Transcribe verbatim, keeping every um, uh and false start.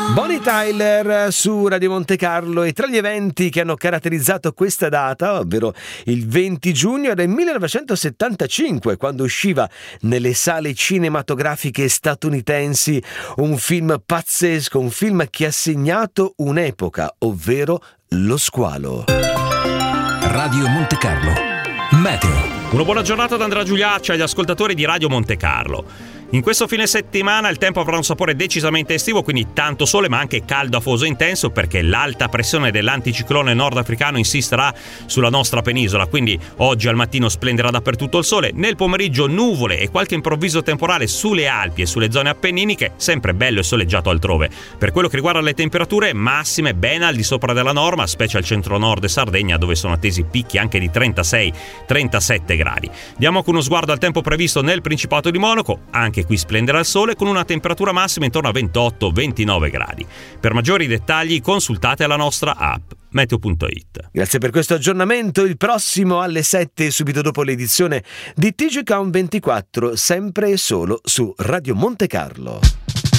Bonnie Tyler su Radio Monte Carlo, e tra gli eventi che hanno caratterizzato questa data, ovvero il venti giugno del millenovecentosettantacinque, quando usciva nelle sale cinematografiche statunitensi un film pazzesco, un film che ha segnato un'epoca, ovvero Lo squalo. Radio Monte Carlo Meteo. Una buona giornata da Andrea Giuliaccia agli ascoltatori di Radio Monte Carlo. In questo fine settimana il tempo avrà un sapore decisamente estivo, quindi tanto sole ma anche caldo afoso e intenso, perché l'alta pressione dell'anticiclone nordafricano insisterà sulla nostra penisola, quindi oggi al mattino splenderà dappertutto il sole, nel pomeriggio nuvole e qualche improvviso temporale sulle Alpi e sulle zone appenniniche, sempre bello e soleggiato altrove. Per quello che riguarda le temperature, massime ben al di sopra della norma, specie al centro-nord e Sardegna, dove sono attesi picchi anche di trentasei trentasette gradi. Diamo anche uno sguardo al tempo previsto nel Principato di Monaco, anche qui splenderà il sole con una temperatura massima intorno a ventotto ventinove gradi. Per maggiori dettagli consultate la nostra app meteo punto it. Grazie per questo aggiornamento. Il prossimo alle sette, subito dopo l'edizione di T G Count ventiquattro, sempre e solo su Radio Monte Carlo.